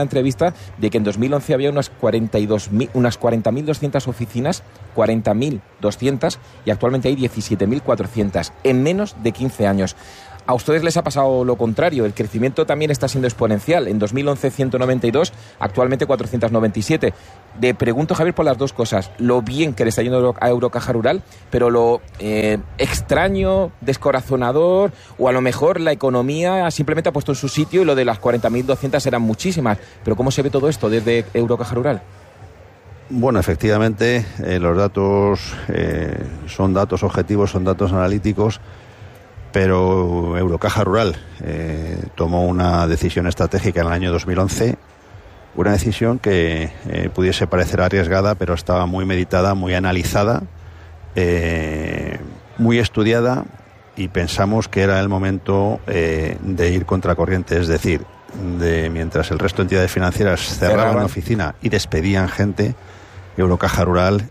consta de que en 2011 había unas 40.200 oficinas, 40.200, y actualmente hay 17.400, en menos de 15 años. A ustedes les ha pasado lo contrario, el crecimiento también está siendo exponencial. En 2011 192, actualmente 497. Le pregunto, Javier, por las dos cosas. Lo bien que le está yendo a Eurocaja Rural, pero lo extraño, descorazonador, o a lo mejor la economía simplemente ha puesto en su sitio y lo de las 40.200 eran muchísimas. Pero ¿cómo se ve todo esto desde Eurocaja Rural? Bueno, efectivamente, los datos son datos objetivos, son datos analíticos, pero Eurocaja Rural tomó una decisión estratégica en el año 2011, una decisión que pudiese parecer arriesgada, pero estaba muy meditada, muy analizada, muy estudiada, y pensamos que era el momento de ir contracorriente, es decir, mientras el resto de entidades financieras cerraban la oficina y despedían gente, Eurocaja Rural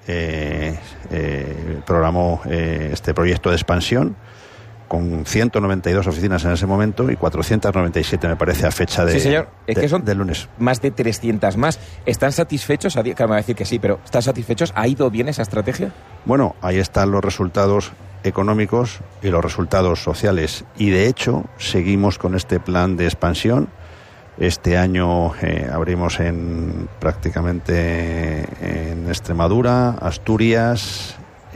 programó este proyecto de expansión con 192 oficinas en ese momento y 497, me parece, a fecha de, sí, señor. Es que son del lunes. Más de 300 más. ¿Están satisfechos? Claro, me va a decir que sí, pero ¿están satisfechos? ¿Ha ido bien esa estrategia? Bueno, ahí están los resultados económicos y los resultados sociales. Y de hecho, seguimos con este plan de expansión. Este año abrimos prácticamente en Extremadura, Asturias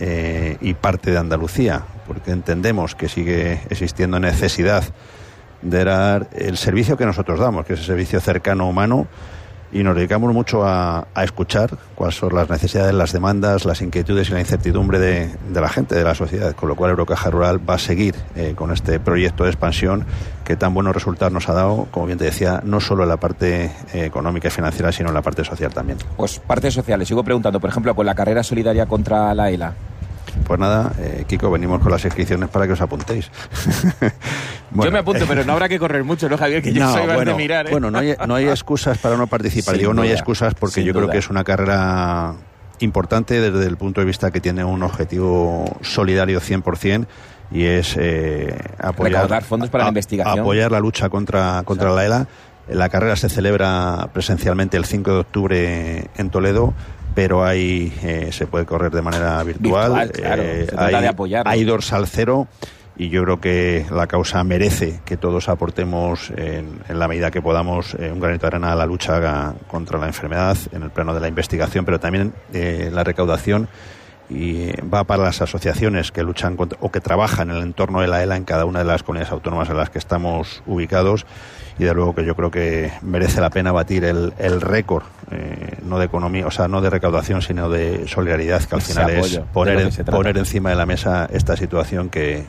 y parte de Andalucía, porque entendemos que sigue existiendo necesidad de dar el servicio que nosotros damos, que es el servicio cercano, humano, y nos dedicamos mucho a escuchar cuáles son las necesidades, las demandas, las inquietudes y la incertidumbre de la gente, de la sociedad, con lo cual Eurocaja Rural va a seguir con este proyecto de expansión que tan buenos resultados nos ha dado, como bien te decía, no solo en la parte económica y financiera, sino en la parte social también. Pues parte social, les sigo preguntando, por ejemplo, con la carrera solidaria contra la ELA. Pues nada, Kiko, venimos con las inscripciones para que os apuntéis. Bueno, yo me apunto, pero no habrá que correr mucho, ¿no, Javier? Que yo soy más de mirar. Bueno, no hay excusas para no participar. Digo, no hay excusas porque yo creo que es una carrera importante desde el punto de vista que tiene un objetivo solidario 100%, y es recaudar fondos para la investigación. Apoyar la lucha contra la ELA. La carrera se celebra presencialmente el 5 de octubre en Toledo, pero ahí se puede correr de manera virtual. Claro, se trata de apoyar. Hay dorsal cero, y yo creo que la causa merece que todos aportemos en la medida que podamos un granito de arena a la lucha contra la enfermedad en el plano de la investigación, pero también la recaudación y va para las asociaciones que luchan o que trabajan en el entorno de la ELA en cada una de las comunidades autónomas en las que estamos ubicados. Y de luego que yo creo que merece la pena batir el récord, no de economía, o sea, no de recaudación, sino de solidaridad, que al final es poner encima de la mesa esta situación que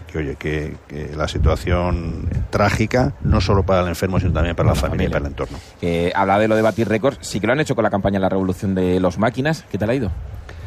la situación trágica, no solo para el enfermo, sino también para la familia y para el entorno. Habla de lo de batir récords, sí que lo han hecho con la campaña La Revolución de los Máquinas. ¿Qué tal ha ido?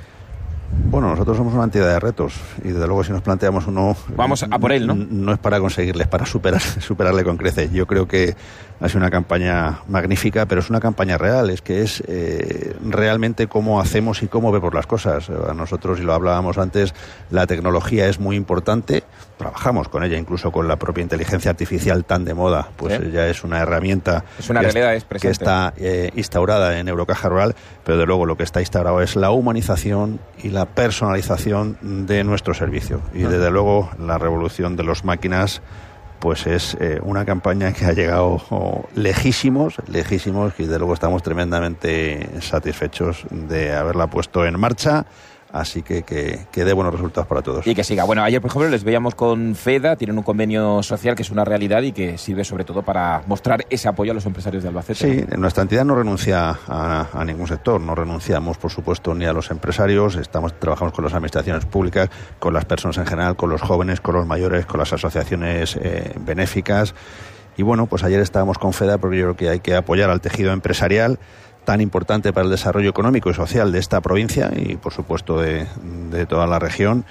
Bueno, nosotros somos una entidad de retos y desde luego si nos planteamos uno... Vamos a por él, ¿no? No es para conseguirles, para superarle con creces. Yo creo que ha sido una campaña magnífica, pero es una campaña real. Es que es realmente cómo hacemos y cómo vemos las cosas. A nosotros, y lo hablábamos antes, la tecnología es muy importante. Trabajamos con ella, incluso con la propia inteligencia artificial tan de moda. Pues ya es una herramienta que está instaurada en Eurocaja Rural, pero de luego lo que está instaurado es la humanización y la personalización de nuestro servicio. Y desde luego la revolución de los máquinas pues es una campaña que ha llegado lejísimos, y desde luego estamos tremendamente satisfechos de haberla puesto en marcha. Así que dé buenos resultados para todos. Y que siga. Bueno, ayer, por ejemplo, les veíamos con FEDA, tienen un convenio social que es una realidad y que sirve sobre todo para mostrar ese apoyo a los empresarios de Albacete. Sí, nuestra entidad no renuncia a ningún sector, no renunciamos, por supuesto, ni a los empresarios, trabajamos con las administraciones públicas, con las personas en general, con los jóvenes, con los mayores, con las asociaciones benéficas. Y bueno, pues ayer estábamos con FEDA porque yo creo que hay que apoyar al tejido empresarial, tan importante para el desarrollo económico y social de esta provincia y, por supuesto, de toda la región.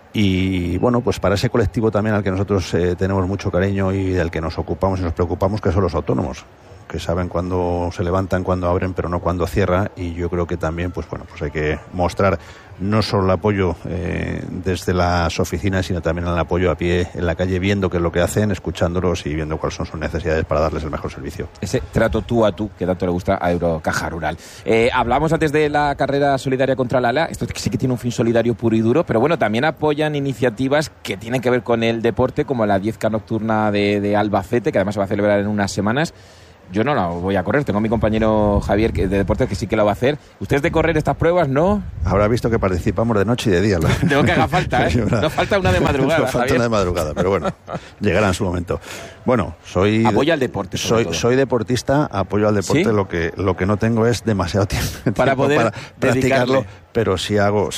Y, bueno, pues para ese colectivo también al que nosotros tenemos mucho cariño y del que nos ocupamos y nos preocupamos, que son los autónomos, que saben cuándo se levantan, cuándo abren, pero no cuándo cierran. Y yo creo que también, pues bueno, pues hay que mostrar no solo el apoyo desde las oficinas, sino también el apoyo a pie en la calle, viendo qué es lo que hacen, escuchándolos y viendo cuáles son sus necesidades para darles el mejor servicio. Ese trato tú a tú que tanto le gusta a Eurocaja Rural. Hablamos antes de la carrera solidaria contra la ALA. Esto sí que tiene un fin solidario puro y duro, pero bueno, también apoyan iniciativas que tienen que ver con el deporte, como la 10K nocturna de Albacete, que además se va a celebrar en unas semanas. Yo no la voy a correr, tengo a mi compañero Javier de deportes que sí que la va a hacer. ¿Ustedes de correr estas pruebas, no? Habrá visto que participamos de noche y de día. Tengo que haga falta, ¿eh? No falta una de madrugada, No falta una de madrugada, pero bueno, llegará en su momento. Bueno, apoya al deporte, soy deportista, apoyo al deporte. ¿Sí? Lo que no tengo es demasiado tiempo para poder practicarlo, pero sí hago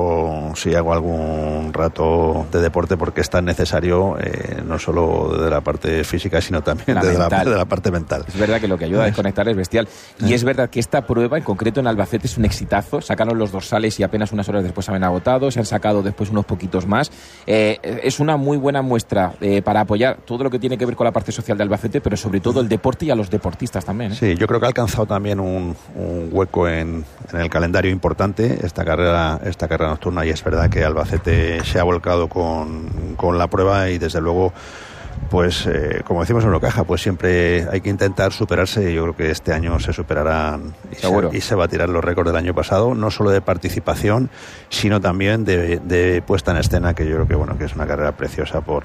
algún rato de deporte, porque es tan necesario, no solo de la parte física, sino también de la parte mental. Es verdad que lo que ayuda a desconectar es bestial. Y es verdad que esta prueba, en concreto en Albacete, es un exitazo. Sacaron los dorsales y apenas unas horas después se habían agotado. Se han sacado después unos poquitos más. Es una muy buena muestra para apoyar todo lo que tiene que ver con la parte social de Albacete, pero sobre todo el deporte y a los deportistas también, ¿eh? Sí, yo creo que ha alcanzado también un hueco en el calendario importante esta carrera nocturna, y es verdad que Albacete se ha volcado con la prueba, y desde luego, pues como decimos en Eurocaja, pues siempre hay que intentar superarse, y yo creo que este año se superarán y se batirán los récords del año pasado, no solo de participación, sino también de puesta en escena, que yo creo que bueno, que es una carrera preciosa por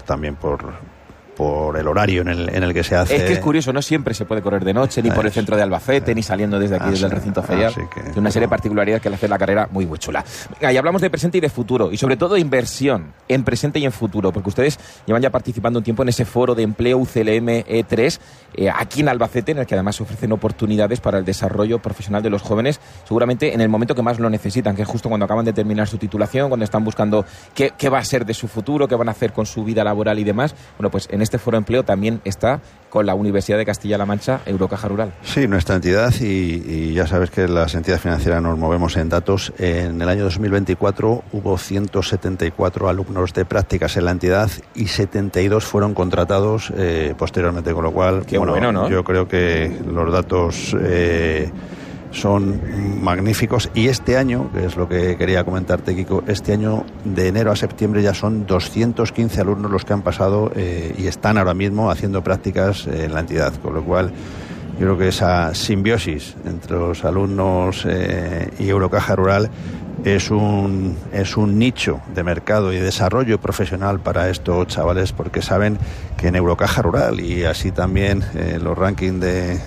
el horario en el que se hace. Es que es curioso, no siempre se puede correr de noche, ni por el centro de Albacete, ni saliendo desde aquí, desde el recinto ferial. Tiene una serie de particularidades que le hace la carrera muy chula. Venga, y hablamos de presente y de futuro, y sobre todo de inversión en presente y en futuro, porque ustedes llevan ya participando un tiempo en ese foro de empleo UCLM E3, aquí en Albacete, en el que además ofrecen oportunidades para el desarrollo profesional de los jóvenes, seguramente en el momento que más lo necesitan, que es justo cuando acaban de terminar su titulación, cuando están buscando qué va a ser de su futuro, qué van a hacer con su vida laboral y demás. Bueno, pues en este foro de empleo también está con la Universidad de Castilla-La Mancha Eurocaja Rural. Sí, nuestra entidad, y ya sabes que las entidades financieras nos movemos en datos. En el año 2024 hubo 174 alumnos de prácticas en la entidad y 72 fueron contratados posteriormente, con lo cual bueno, ¿no? Yo creo que los datos son magníficos, y este año, que es lo que quería comentarte, Kiko, este año de enero a septiembre ya son 215 alumnos los que han pasado y están ahora mismo haciendo prácticas en la entidad, con lo cual yo creo que esa simbiosis entre los alumnos y Eurocaja Rural es un nicho de mercado y desarrollo profesional para estos chavales, porque saben que en Eurocaja Rural, y así también los rankings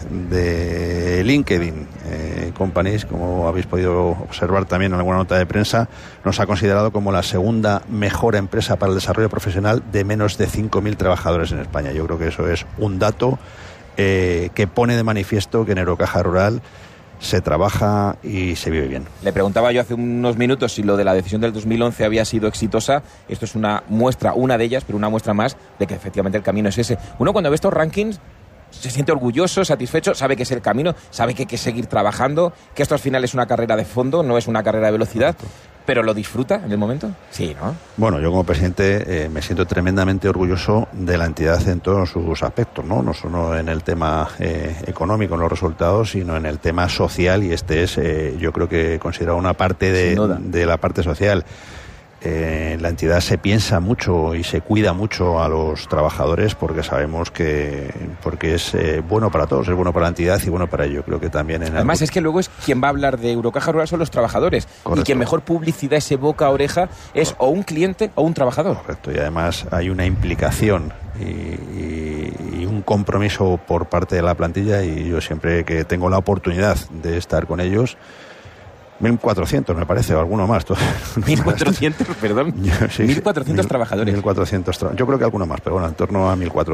de LinkedIn Companies, como habéis podido observar también en alguna nota de prensa, nos ha considerado como la segunda mejor empresa para el desarrollo profesional de menos de 5.000 trabajadores en España. Yo creo que eso es un dato que pone de manifiesto que en Eurocaja Rural se trabaja y se vive bien. Le preguntaba yo hace unos minutos si lo de la decisión del 2011 había sido exitosa. Esto es una muestra, una de ellas, pero una muestra más de que efectivamente el camino es ese. Uno, cuando ve estos rankings, se siente orgulloso, satisfecho, sabe que es el camino, sabe que hay que seguir trabajando, que esto al final es una carrera de fondo, no es una carrera de velocidad. ¿Pero lo disfruta en el momento? Sí, ¿no? Bueno, yo como presidente me siento tremendamente orgulloso de la entidad en todos sus aspectos, ¿no? No solo en el tema económico, en los resultados, sino en el tema social, y este es, yo creo que considerado una parte de la parte social. La entidad se piensa mucho y se cuida mucho a los trabajadores, porque sabemos porque es bueno para todos, es bueno para la entidad y bueno para ello. Creo que también además es que luego es quien va a hablar de Eurocaja Rural son los trabajadores. Correcto. Y quien mejor publicidad ese boca a oreja es o un cliente o un trabajador. Correcto, y además hay una implicación y un compromiso por parte de la plantilla, y yo siempre que tengo la oportunidad de estar con ellos, 1.400 me parece, o alguno más. 1.400, perdón. Sí, 1.400 trabajadores. 1.400, yo creo que alguno más, pero bueno, en torno a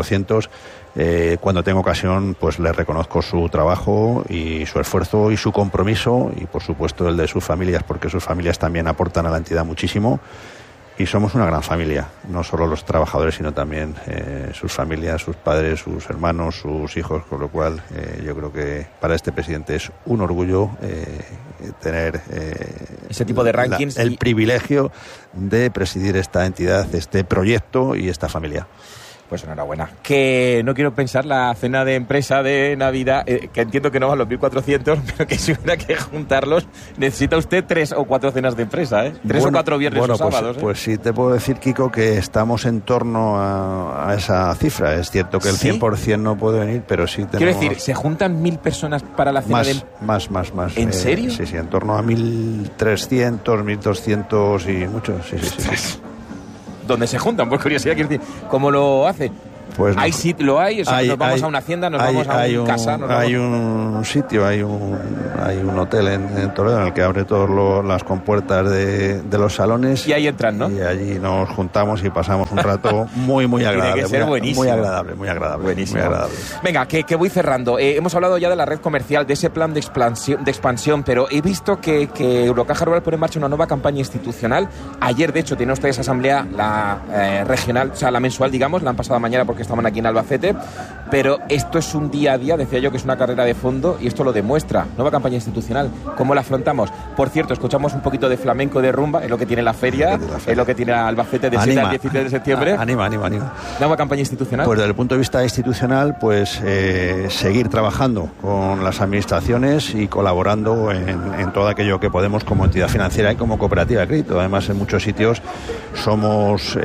1.400. Cuando tengo ocasión, pues les reconozco su trabajo y su esfuerzo y su compromiso, y por supuesto el de sus familias, porque sus familias también aportan a la entidad muchísimo. Y somos una gran familia, no solo los trabajadores, sino también sus familias, sus padres, sus hermanos, sus hijos, con lo cual yo creo que para este presidente es un orgullo tener ese tipo de rankings, el privilegio de presidir esta entidad, este proyecto y esta familia. Pues enhorabuena. Que no quiero pensar la cena de empresa de Navidad, que entiendo que no van los 1.400, pero que si hubiera que juntarlos, necesita usted 3 o 4 cenas de empresa, ¿eh? 3 o 4 viernes o sábados. Pues sí te puedo decir, Kiko, que estamos en torno a esa cifra. Es cierto que el 100% no puede venir, pero sí tenemos... Quiero decir, ¿se juntan 1.000 personas para la cena más. ¿En serio? Sí, en torno a 1.300, 1.200 y muchos, sí. ¿Dónde se juntan? Por curiosidad, quiero decir, ¿cómo lo hacen? Pues ¿Hay sitio, lo hay? O sea, nos vamos a una hacienda, nos vamos a una casa. Hay un sitio, hay un hotel en Toledo en el que abre todas las compuertas de los salones. Y ahí entran, ¿no? Y allí nos juntamos y pasamos un rato muy agradable. Tiene que ser buenísimo. Muy agradable. Buenísimo. Muy agradable. Venga, que voy cerrando. Hemos hablado ya de la red comercial, de ese plan de expansión, pero he visto que Eurocaja Rural pone en marcha una nueva campaña institucional. Ayer, de hecho, tienen ustedes asamblea, la regional, o sea, la mensual, digamos, la han pasado mañana porque estaban aquí en Albacete, pero esto es un día a día, decía yo que es una carrera de fondo y esto lo demuestra. Nueva campaña institucional, ¿cómo la afrontamos? Por cierto, escuchamos un poquito de flamenco de rumba, es lo que tiene la feria, es lo que tiene Albacete del 7 al 17 de septiembre. Anima. Nueva campaña institucional. Pues desde el punto de vista institucional, pues seguir trabajando con las administraciones y colaborando en todo aquello que podemos como entidad financiera y como cooperativa de crédito. Además, en muchos sitios somos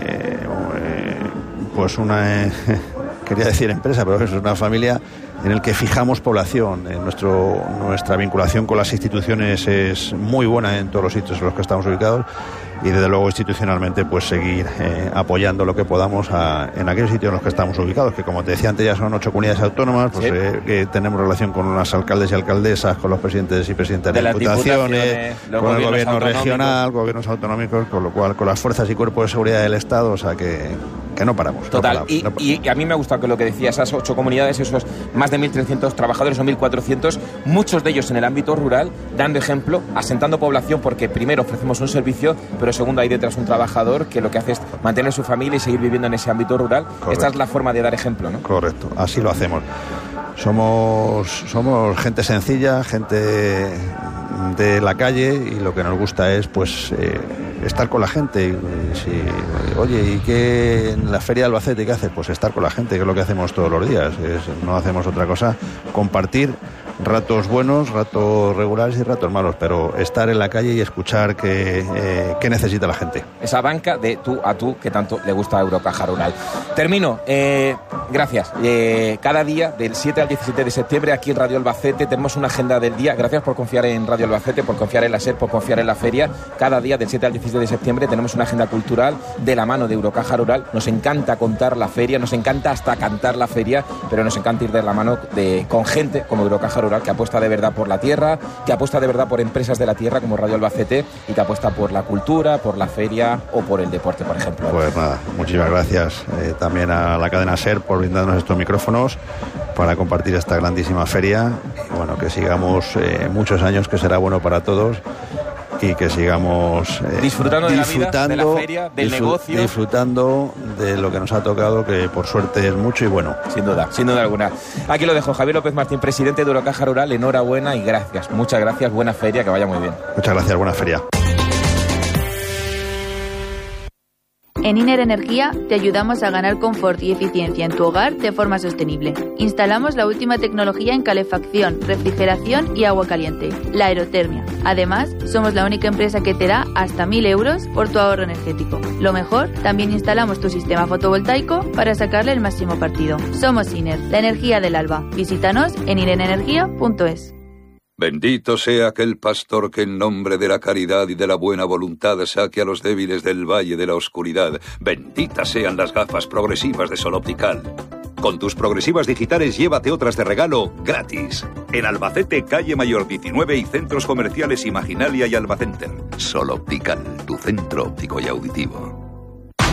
pues una quería decir empresa, pero es una familia en el que fijamos población. Nuestra vinculación con las instituciones es muy buena en todos los sitios en los que estamos ubicados y desde luego institucionalmente pues seguir apoyando lo que podamos en aquellos sitios en los que estamos ubicados, que como te decía antes ya son 8 comunidades autónomas, pues que tenemos relación con los alcaldes y alcaldesas, con los presidentes y presidentas de diputaciones, con el gobierno regional, gobiernos autonómicos, con lo cual con las fuerzas y cuerpos de seguridad del Estado, o sea que no paramos. Total, y a mí me ha gustado que lo que decía, esas 8 comunidades, esos más de 1.300 trabajadores o 1.400, muchos de ellos en el ámbito rural, dando ejemplo, asentando población, porque primero ofrecemos un servicio, pero segundo hay detrás un trabajador que lo que hace es mantener su familia y seguir viviendo en ese ámbito rural. Correcto. Esta es la forma de dar ejemplo, ¿no? Correcto, así lo hacemos. Somos gente sencilla, gente de la calle, y lo que nos gusta es pues estar con la gente. Oye, ¿y qué en la feria de Albacete qué haces? Pues estar con la gente, que es lo que hacemos todos los días. No hacemos otra cosa, compartir ratos buenos, ratos regulares y ratos malos, pero estar en la calle y escuchar qué necesita la gente. Esa banca de tú a tú que tanto le gusta a Eurocaja Rural. Termino. Gracias. Cada día, del 7 al 17 de septiembre, aquí en Radio Albacete, tenemos una agenda del día. Gracias por confiar en Radio Albacete, por confiar en la SER, por confiar en la feria. Cada día, del 7 al 17 de septiembre, tenemos una agenda cultural de la mano de Eurocaja Rural. Nos encanta contar la feria, nos encanta hasta cantar la feria, pero nos encanta ir de la mano con gente como Eurocaja Rural, que apuesta de verdad por la tierra, que apuesta de verdad por empresas de la tierra como Radio Albacete y que apuesta por la cultura, por la feria o por el deporte, por ejemplo. Pues nada, muchísimas gracias también a la cadena SER por brindarnos estos micrófonos para compartir esta grandísima feria. Y bueno, que sigamos muchos años, que será bueno para todos, y que sigamos disfrutando de la vida, de la feria, del negocio, disfrutando de lo que nos ha tocado, que por suerte es mucho y bueno. Sin duda alguna. Aquí lo dejo. Javier López Martín, presidente de Eurocaja Rural, enhorabuena y gracias. Muchas gracias, buena feria, que vaya muy bien. Muchas gracias, buena feria. En Iner Energía te ayudamos a ganar confort y eficiencia en tu hogar de forma sostenible. Instalamos la última tecnología en calefacción, refrigeración y agua caliente, la aerotermia. Además, somos la única empresa que te da hasta 1.000 euros por tu ahorro energético. Lo mejor, también instalamos tu sistema fotovoltaico para sacarle el máximo partido. Somos Iner, la energía del alba. Visítanos en inerenergia.es. Bendito sea aquel pastor que en nombre de la caridad y de la buena voluntad saque a los débiles del valle de la oscuridad. Benditas sean las gafas progresivas de Sol Optical. Con tus progresivas digitales llévate otras de regalo gratis. En Albacete, calle Mayor 19 y centros comerciales Imaginalia y Albacenter. Sol Optical, tu centro óptico y auditivo.